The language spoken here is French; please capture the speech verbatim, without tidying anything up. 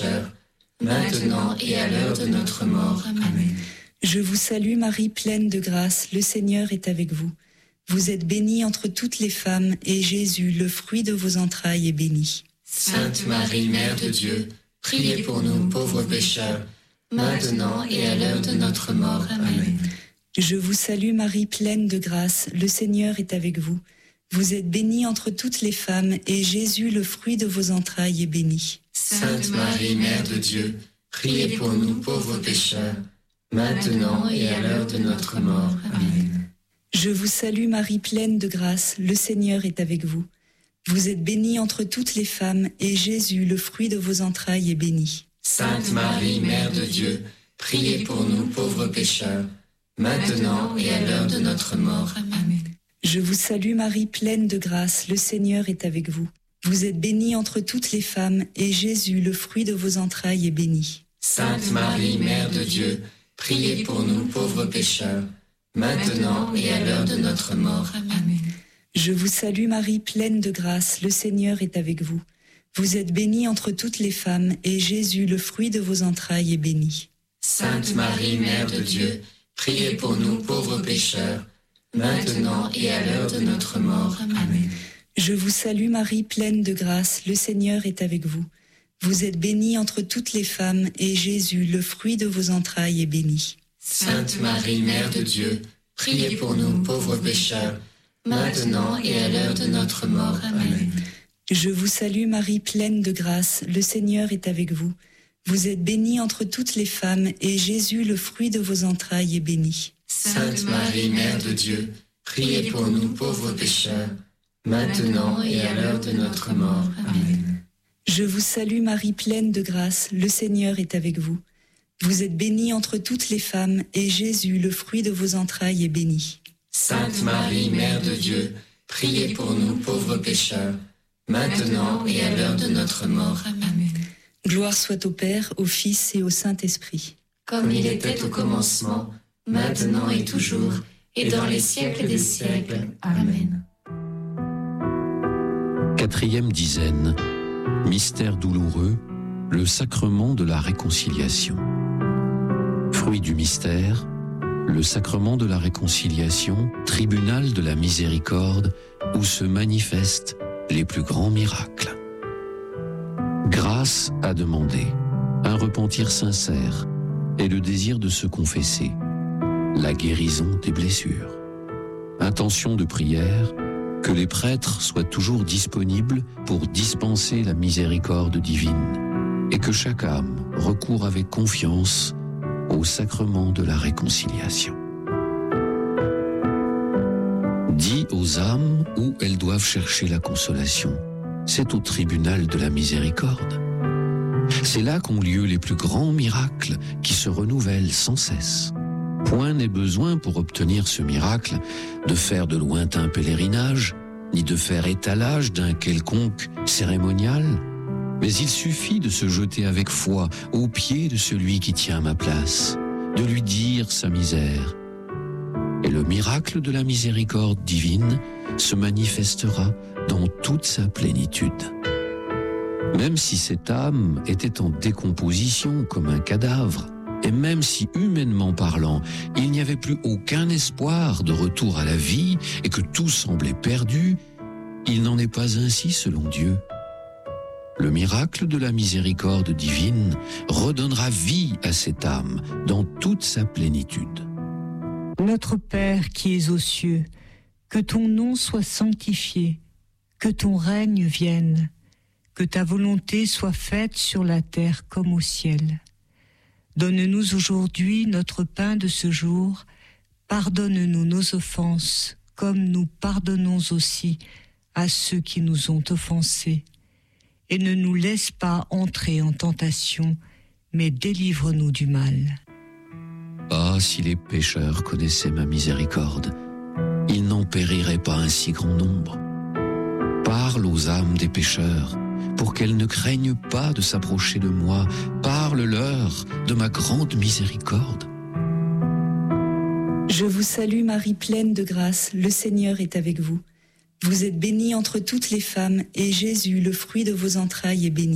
pécheurs, maintenant et à l'heure de notre mort. Amen. Je vous salue Marie, pleine de grâce, le Seigneur est avec vous. Vous êtes bénie entre toutes les femmes, et Jésus, le fruit de vos entrailles, est béni. Sainte Marie, Mère de Dieu, priez pour nous pauvres pécheurs, maintenant et à l'heure de notre mort. Amen. Je vous salue Marie, pleine de grâce, le Seigneur est avec vous. Vous êtes bénie entre toutes les femmes, et Jésus, le fruit de vos entrailles, est béni. Sainte Marie, Mère de Dieu, priez pour nous pauvres pécheurs, maintenant et à l'heure de notre mort. Amen. Je vous salue Marie, pleine de grâce, le Seigneur est avec vous. Vous êtes bénie entre toutes les femmes, et Jésus, le fruit de vos entrailles, est béni. Sainte Marie, Mère de Dieu, priez pour nous pauvres pécheurs, maintenant et à l'heure de notre mort. Amen. Je vous salue Marie, pleine de grâce, le Seigneur est avec vous. Vous êtes bénie entre toutes les femmes, et Jésus, le fruit de vos entrailles, est béni. Sainte Marie, Mère de Dieu, priez pour nous pauvres pécheurs, maintenant et à l'heure de notre mort. Amen. Je vous salue Marie, pleine de grâce, le Seigneur est avec vous. Vous êtes bénie entre toutes les femmes, et Jésus, le fruit de vos entrailles, est béni. Sainte Marie, Mère de Dieu, priez pour nous pauvres pécheurs, maintenant et à l'heure de notre mort. Amen. Je vous salue Marie, pleine de grâce, le Seigneur est avec vous. Vous êtes bénie entre toutes les femmes, et Jésus, le fruit de vos entrailles, est béni. Sainte Marie, Mère de Dieu, priez pour nous pauvres pécheurs, maintenant et à l'heure de notre mort. Amen. Je vous salue Marie, pleine de grâce, le Seigneur est avec vous. Vous êtes bénie entre toutes les femmes, et Jésus, le fruit de vos entrailles, est béni. Sainte Marie, Mère de Dieu, priez pour nous pauvres pécheurs, maintenant et à l'heure de notre mort. Amen. Je vous salue Marie, pleine de grâce, le Seigneur est avec vous. Vous êtes bénie entre toutes les femmes, et Jésus, le fruit de vos entrailles, est béni. Sainte Marie, Mère de Dieu, priez pour nous pauvres pécheurs, maintenant et à l'heure de notre mort. Amen. Gloire soit au Père, au Fils et au Saint-Esprit. Comme il était au commencement, maintenant et toujours, et dans les siècles des siècles. Amen. Quatrième dizaine, mystère douloureux, le sacrement de la réconciliation. Fruit du mystère, le sacrement de la réconciliation, tribunal de la miséricorde, où se manifestent les plus grands miracles. Grâce à demander, un repentir sincère et le désir de se confesser, la guérison des blessures. Intention de prière, que les prêtres soient toujours disponibles pour dispenser la miséricorde divine et que chaque âme recourt avec confiance au sacrement de la réconciliation. Dit aux âmes où elles doivent chercher la consolation, c'est au tribunal de la miséricorde. C'est là qu'ont lieu les plus grands miracles qui se renouvellent sans cesse. Point n'est besoin pour obtenir ce miracle de faire de lointains pèlerinages, ni de faire étalage d'un quelconque cérémonial, mais il suffit de se jeter avec foi aux pieds de celui qui tient ma place, de lui dire sa misère. Et le miracle de la miséricorde divine se manifestera dans toute sa plénitude. Même si cette âme était en décomposition comme un cadavre, et même si humainement parlant, il n'y avait plus aucun espoir de retour à la vie et que tout semblait perdu, il n'en est pas ainsi selon Dieu. Le miracle de la miséricorde divine redonnera vie à cette âme dans toute sa plénitude. Notre Père qui es aux cieux, que ton nom soit sanctifié, que ton règne vienne, que ta volonté soit faite sur la terre comme au ciel. Donne-nous aujourd'hui notre pain de ce jour, pardonne-nous nos offenses, comme nous pardonnons aussi à ceux qui nous ont offensés. Et ne nous laisse pas entrer en tentation, mais délivre-nous du mal. Ah, si les pécheurs connaissaient ma miséricorde, ils n'en périraient pas un si grand nombre. Parle aux âmes des pécheurs, pour qu'elles ne craignent pas de s'approcher de moi. Parle-leur de ma grande miséricorde. Je vous salue Marie, pleine de grâce, le Seigneur est avec vous. Vous êtes bénie entre toutes les femmes, et Jésus, le fruit de vos entrailles, est béni.